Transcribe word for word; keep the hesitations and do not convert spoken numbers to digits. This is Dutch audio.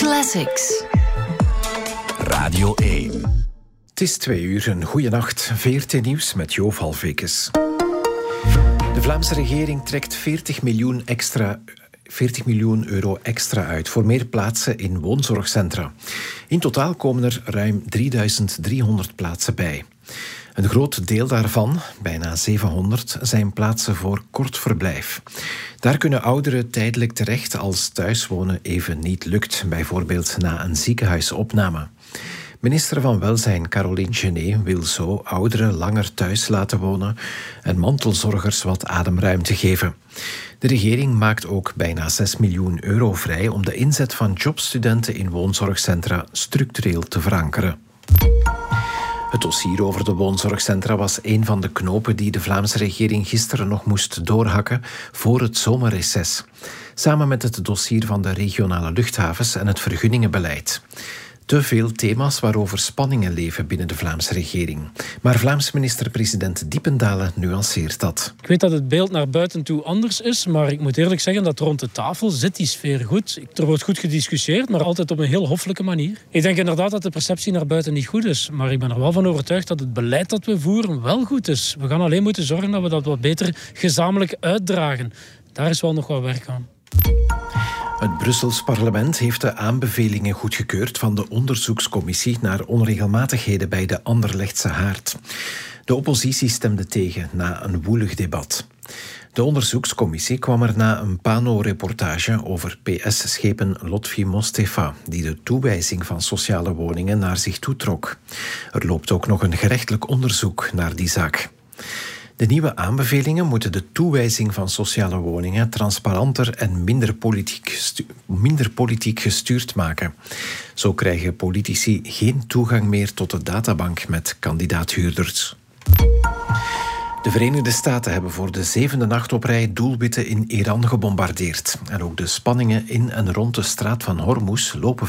Classics. Radio één. Het is twee uur, een goeie nacht. V R T Nieuws met Jo Valvekes. De Vlaamse regering trekt veertig miljoen extra... veertig miljoen euro extra uit voor meer plaatsen in woonzorgcentra. In totaal komen er ruim drieduizend driehonderd plaatsen bij. Een groot deel daarvan, bijna zevenhonderd, zijn plaatsen voor kort verblijf. Daar kunnen ouderen tijdelijk terecht als thuiswonen even niet lukt, bijvoorbeeld na een ziekenhuisopname. Minister van Welzijn Caroline Genet wil zo ouderen langer thuis laten wonen en mantelzorgers wat ademruimte geven. De regering maakt ook bijna zes miljoen euro vrij om de inzet van jobstudenten in woonzorgcentra structureel te verankeren. Het dossier over de woonzorgcentra was een van de knopen die de Vlaamse regering gisteren nog moest doorhakken voor het zomerreces. Samen met het dossier van de regionale luchthavens en het vergunningenbeleid. Te veel thema's waarover spanningen leven binnen de Vlaamse regering. Maar Vlaams minister-president Diependalen nuanceert dat. Ik weet dat het beeld naar buiten toe anders is, maar ik moet eerlijk zeggen dat rond de tafel zit die sfeer goed. Er wordt goed gediscussieerd, maar altijd op een heel hoffelijke manier. Ik denk inderdaad dat de perceptie naar buiten niet goed is, maar ik ben er wel van overtuigd dat het beleid dat we voeren wel goed is. We gaan alleen moeten zorgen dat we dat wat beter gezamenlijk uitdragen. Daar is wel nog wat werk aan. Het Brussels parlement heeft de aanbevelingen goedgekeurd van de onderzoekscommissie naar onregelmatigheden bij de Anderlechtse Haard. De oppositie stemde tegen na een woelig debat. De onderzoekscommissie kwam er na een Pano-reportage over P S-schepen Lotfi Mostefa, die de toewijzing van sociale woningen naar zich toetrok. Er loopt ook nog een gerechtelijk onderzoek naar die zaak. De nieuwe aanbevelingen moeten de toewijzing van sociale woningen transparanter en minder politiek, gestu- minder politiek gestuurd maken. Zo krijgen politici geen toegang meer tot de databank met kandidaathuurders. De Verenigde Staten hebben voor de zevende nacht op rij doelwitten in Iran gebombardeerd. En ook de spanningen in en rond de straat van Hormuz lopen